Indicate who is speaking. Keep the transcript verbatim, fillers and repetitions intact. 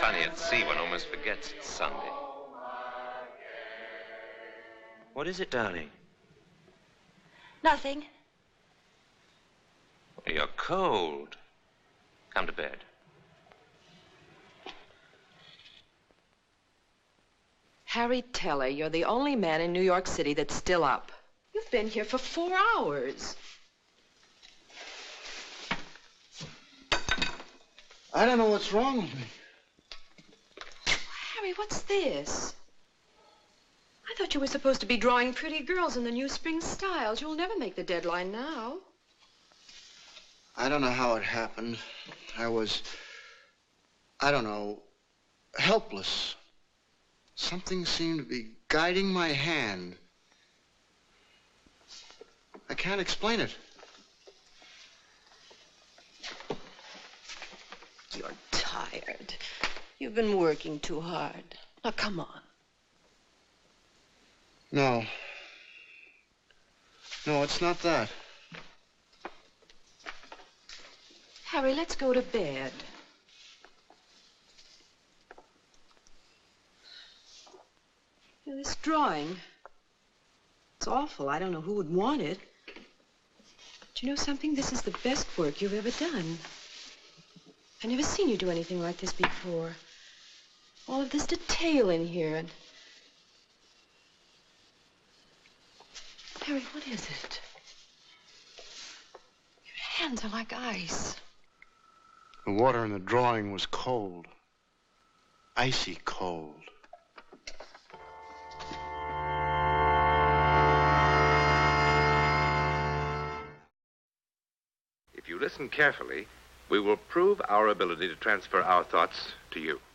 Speaker 1: funny at sea, one almost forgets it's Sunday. What is it, darling?
Speaker 2: Nothing.
Speaker 1: You're cold. Come to bed.
Speaker 3: Harry Teller, you're the only man in New York City that's still up. You've been here for four hours.
Speaker 4: I don't know what's wrong with me.
Speaker 3: Harry, what's this? I thought you were supposed to be drawing pretty girls in the new spring styles. You'll never make the deadline now.
Speaker 4: I don't know how it happened. I was, I don't know, helpless. Something seemed to be guiding my hand. I can't explain it.
Speaker 3: You're tired. You've been working too hard. Now, come on.
Speaker 4: No. No, it's not that.
Speaker 3: Harry, let's go to bed. You know, this drawing, it's awful. I don't know who would want it. But you know something? This is the best work you've ever done. I've never seen you do anything like this before. All of this detail in here. And Harry, what is it? Your hands are like ice.
Speaker 4: The water in the drawing was cold. Icy cold.
Speaker 5: If you listen carefully, we will prove our ability to transfer our thoughts to you.